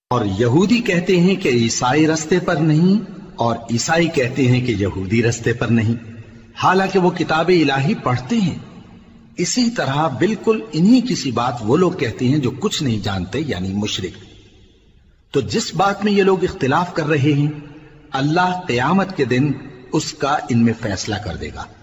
और यहूदी कहते हैं कि ईसाई रास्ते पर नहीं, और ईसाई कहते हैं कि यहूदी रास्ते पर नहीं, हालांकि वो किताब इलाही पढ़ते हैं। इसी तरह बिल्कुल इन्हीं किसी बात वो लोग कहते हैं जो कुछ नहीं जानते, यानी मुशरिक। तो जिस बात में ये लोग इख्तिलाफ कर रहे हैं, अल्लाह क़यामत के दिन उसका इनमें फैसला कर देगा।